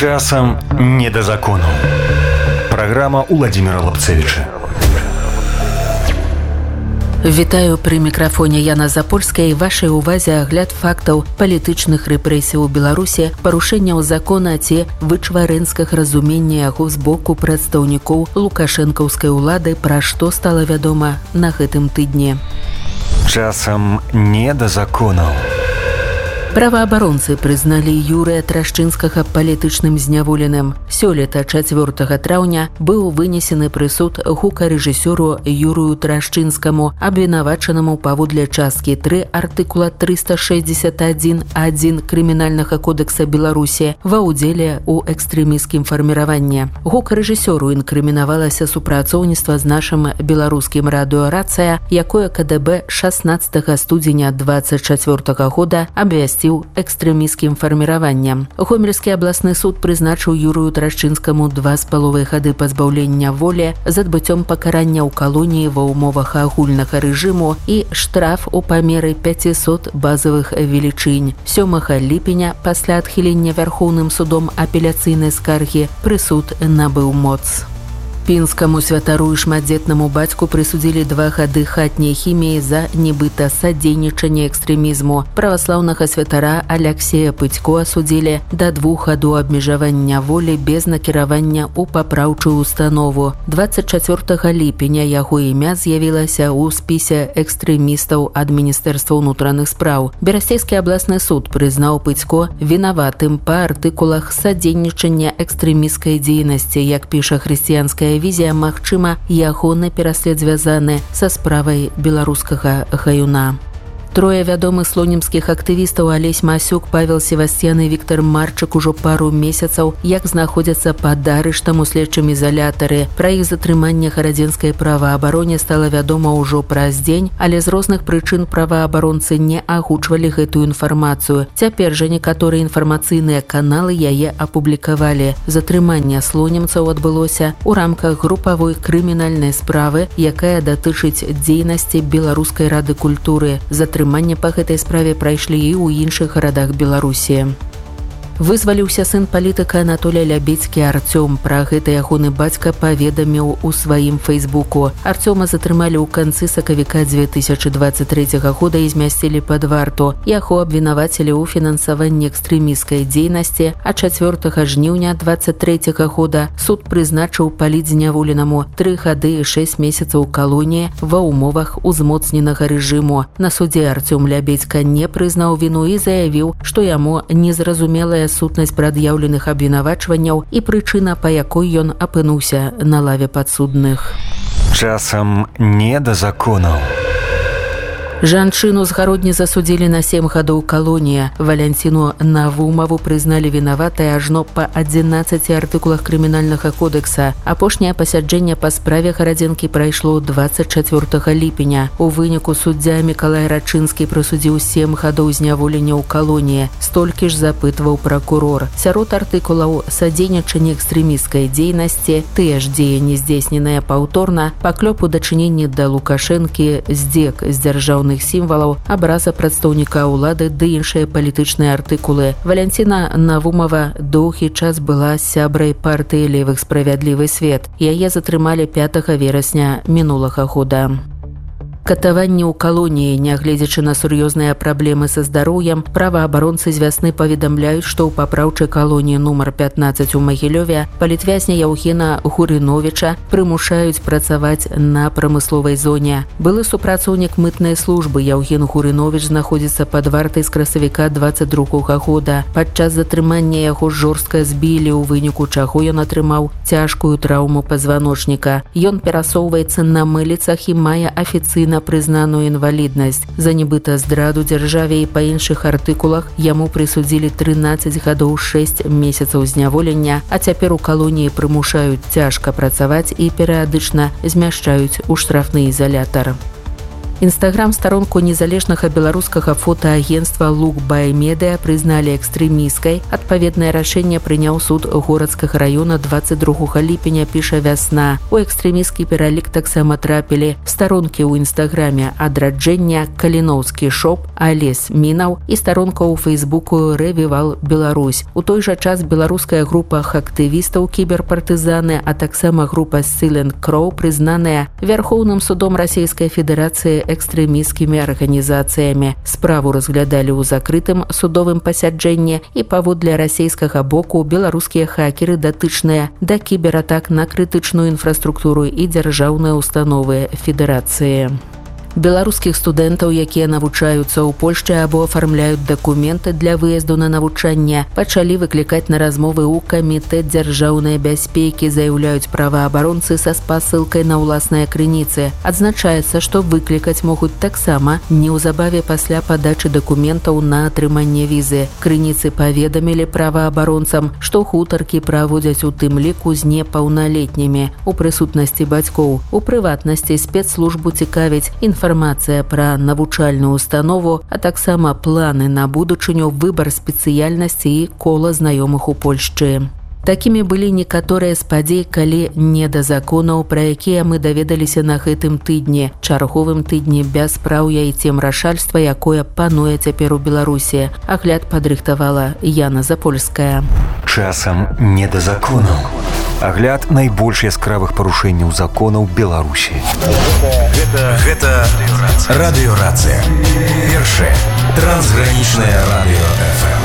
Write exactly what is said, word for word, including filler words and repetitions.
Часам не да закону. Праграма Уладзіміра Лапцевіча. Вітаю пры мікрафоне Яна Запольская і вашай увазе агляд фактаў палітычных рэпрэсій у Беларусі, парушэнняў закона ці вычварэнскага разумення яго з боку прадстаўнікоў лукашэнкаўскай улады, пра што стала вядома на гэтым тыдні. Часам не да законаў. Праваабаронцы прызналі Юрыя Трашчынскага палітычным зняволеным. Сёлета чацвёртага траўня быў вынесены прысуд гукарэжысёру Юрыю Трашчынскаму, абвінавачанаму паводле часткі тры артыкула трыста шэсцьдзесят адзін адзін Крымінальнага кодекса Беларусі ва ўдзеле ў экстрэмісцкім фарміраванні. Гукарэжысёру інкрымінавалася супрацоўніцтва з нашым беларускім радыё «Рацыя», якое ка дэ бэ шаснаццатага студзеня дваццаць чацвёртага года абвясціў экстрэмісцкім фарміраваннем. Гомельскі абласны суд прызначыў Юрыю Трашчынскаму два з паловай гады пазбаўлення волі з адбыццём пакарання ў калоніі ва ўмовах агульнага рэжыму і штраф у памеры пяцісот базавых велічынь. сёмага ліпеня пасля адхілення Вярхоўным судом апеляцыйнай скаргі прысуд набыў моц. Пінскаму святару і шматдзетнаму бацьку прысудзілі два гады хатняй хіміі за нібыта садзейнічанне экстрэмізму. Праваслаўнага святара Аляксея Пыцько асудзілі да двух гадоў абмежавання волі без накіравання ў папраўчую установу. дваццаць чацвёртага ліпеня яго імя з'явілася ў спісе экстрэмістаў ад Міністэрства ўнутраных спраў. Берасцейскі абласны суд прызнаў Пыцько вінаватым па артыкулах садзейнічання экстрэмісцкай дзейнасці, як піша хрысціянская візія, магчыма, ягоны пераслед звязаны са справай беларускага гаюна. Трое вядомых слонімскіх актывістаў Алесь Масюк, Павел Севастьян і Віктор Марчык ужо пару месяцаў як знаходзяцца пад арыштам у следчым ізалятары. Пра іх затрыманне гарадзенскай праваабароне стала вядома ўжо праз дзень, але з розных прычын праваабаронцы не агучвалі гэтую інфармацыю. Цяпер жа некаторыя інфармацыйныя каналы яе апублікавалі. Затрыманне слонімцаў адбылося ў рамках групавой крымінальнай справы, якая датычыць дзейнасці Беларускай рады культуры. Затрыманне Затрыманне па гэтай справе прайшлі і ў іншых гарадах Беларусі. Вызваліўся сын палітыка Анатолія Лябедзькі Арцём. Пра гэта ягоны бацька паведаміў у сваім фэйсбуку. Арцёма затрымалі ў канцы сакавіка дзве тысячы дваццаць трэцяга года і змясцілі пад варту. Яго абвінавацілі ў фінансаванні экстрэмісцкай дзейнасці, а чацвёртага жніўня дваццаць трэцяга года суд прызначыў палітзняволенаму тры гады і шэсць месяцаў калоніі ва ўмовах узмоцненага рэжыму. На судзе Арцём Лябедзька не прызнаў віну і заявіў, што яму незразумелая сутнасць прад'яўленых абвінавачванняў і прычына, па якой ён апынуўся на лаве падсудных. Часам не да законаў. Жанчыну з Гародні засудзілі на сем гадоў калоніі. Валянціну Навумаву прызналі вінаватай ажно па адзінаццаці артыкулах Крымінальнага кодекса. Апошняе пасяджэнне па справе гарадзенкі прайшло дваццаць чацвёртага ліпеня. У выніку суддзя Мікалай Рачынскі прысудзіў сем гадоў зняволення ў калоніі. Столькі ж запытваў пракурор. Сярод артыкулаў садзейнічання экстрэмісцкай дзейнасці, тыя ж дзеянні здзейсненыя паўторна, паклёп у дачыненні да Лукашэнкі, здзек з дзяржаўных сімвалаў, абраза прадстаўніка ўлады ды іншыя палітычныя артыкулы. Валянціна Навумава доўгі час была сябрай партыі левых «Справядлівы свет». Яе затрымалі пятага верасня мінулага года. Катаванні ў калоніі. Нягледзячы на сур'ёзныя праблемы са здароўем, праваабаронцы з вясны паведамляюць, што ў папраўчай калоніі нумар пятнаццаць у Магілёве палітвязня Яўгена Гурыновіча прымушаюць працаваць на прамысловай зоне. Былы супрацоўнік мытнай службы Яўген Гурыновіч знаходзіцца пад вартай з красавіка дваццаць другога года. Падчас затрымання яго жорстка збілі, у выніку чаго ён атрымаў цяжкую траўму пазваночніка. Ён перасоўваецца на мыліцах і мае афіцыйна прызнаную інваліднасць. За нібыта здраду дзяржаве і па іншых артыкулах яму прысудзілі трынаццаць гадоў шэсць месяцаў зняволення, а цяпер у калоніі прымушаюць цяжка працаваць і перыядычна змяшчаюць у штрафны ізалятар. Інстаграм-старонку незалежнага беларускага фотоагентства «Look by Media» прызналі экстрэміскай. Адпаведнае рашэнне прыняў суд горадскага раёна двадцать другога ліпеня, піша «Вясна». У экстрэмісцкі пералік таксама трапілі старонкі ў інстаграме «Адраджэння», «Каліноўскі шоп», «Алес Мінаў» і старонка ў фейсбуку «Рэвівал Беларусь». У той жа час беларуская група актывістаў «Кіберпартызаны», а таксама група «Silent Crow» прызнаныя Вярхоўным судом Расійскай Федэрацыі экстрэмісцкімі арганізацыямі. Справу разглядалі ў закрытым судовым пасяджэнні, і паводле расійскага боку беларускія хакеры датычныя да кібератак на крытычную інфраструктуру і дзяржаўныя установы Федэрацыі. Беларускіх студэнтаў, якія навучаюцца ў Польшчы або афармляюць дакументы для выезду на навучанне, пачалі выклікаць на размовы ў камітэт дзяржаўнай бяспекі, заяўляюць праваабаронцы са спасылкай на ўласныя крыніцы. Адзначаецца, што выклікаць могуць таксама неўзабаве пасля падачы дакументаў на атрыманне візы. Крыніцы паведамілі праваабаронцам, што хутаркі праводзяць у тым ліку з непаўналетнімі у прысутнасці бацькоў. У прыватнасці спецслужбу цікавіць інфармацыя Інфармацыя пра навучальную установу, а таксама планы на будучыню, выбар спецыяльнасці і кола знаёмых у Польшчы. Такімі былі некаторыя з падзей, калі не да законаў, пра якія мы даведаліся на гэтым тыдні, чарговым тыдні бяспраўя і цемрашальства, якое пануе цяпер у Беларусі. Агляд падрыхтавала Яна Запольская. Часам не да законаў. Агляд найбольш яскравых парушэнняў законаў Беларусі. Гэта, гэта радыёрацыя. Першае трансгранічнае радыё эф эм.